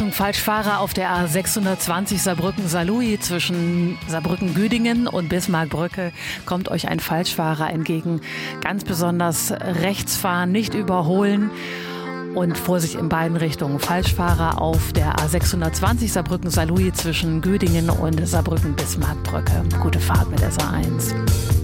Achtung, Falschfahrer auf der A620 Saarbrücken-Saarlouis zwischen Saarbrücken-Güdingen und Bismarckbrücke kommt euch ein Falschfahrer entgegen. Ganz besonders rechts fahren, nicht überholen und Vorsicht in beiden Richtungen. Falschfahrer auf der A620 Saarbrücken-Saarlouis zwischen Güdingen und Saarbrücken-Bismarckbrücke. Gute Fahrt mit SR1.